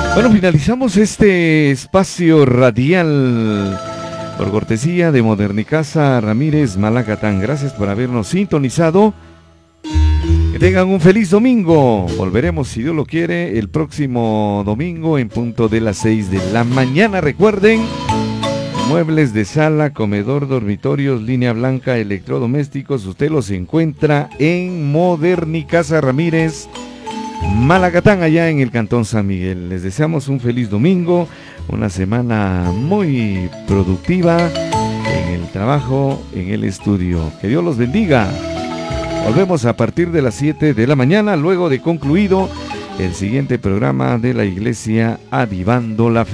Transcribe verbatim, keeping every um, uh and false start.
Bueno, finalizamos este espacio radial por cortesía de Modernicasa Ramírez Malacatán. Gracias por habernos sintonizado. Que tengan un feliz domingo. Volveremos, si Dios lo quiere, el próximo domingo en punto de las seis de la mañana. Recuerden, muebles de sala, comedor, dormitorios, línea blanca, electrodomésticos, usted los encuentra en Modernicasa Ramírez Malacatán, allá en el Cantón San Miguel. Les deseamos un feliz domingo, una semana muy productiva en el trabajo, en el estudio. Que Dios los bendiga. Volvemos a partir de las siete de la mañana, luego de concluido el siguiente programa de la Iglesia Avivando la Fe.